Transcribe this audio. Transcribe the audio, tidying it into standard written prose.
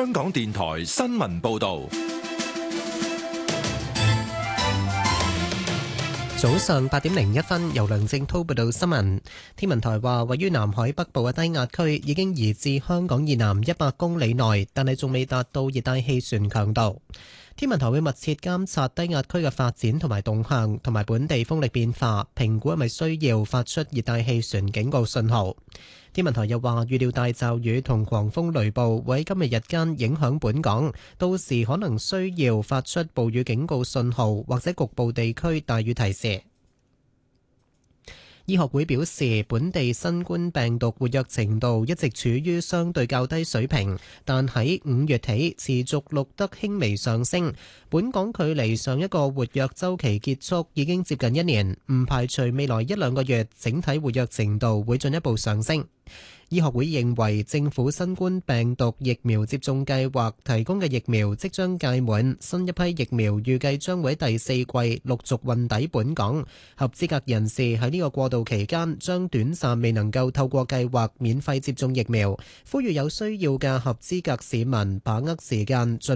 香港電台新聞報道。 早上8:01，由梁正濤報道新聞。天文台話，位於南海北部嘅低壓區已經移至香港以南100公里內，但係仲未達到熱帶氣旋強度。天文台會密切監察低壓區嘅發展同埋動向，同埋本地風力變化，評估係咪需要發出熱帶氣旋警告信號。天文台又話，預料大驟雨同狂風雷暴會喺今日日間影響本港，到時可能需要發出暴雨警告信號，或者局部地區大雨提示。醫學會表示，本地新冠病毒活躍程度一直處於相對較低水平，但喺5月起持續錄得輕微上升。本港距離上一個活躍週期結束已經接近1年，唔排除未來1-2個月整體活躍程度會進一步上升。醫學會認為政府新冠病毒疫苗接種計劃提供嘅疫苗即將屆滿，新一批疫苗預計將會喺第4季陸續運抵本港。合資格人士喺呢個過渡期間將短暫未能夠透過計劃免費接種疫苗，呼籲有需要嘅合資格市民把握時間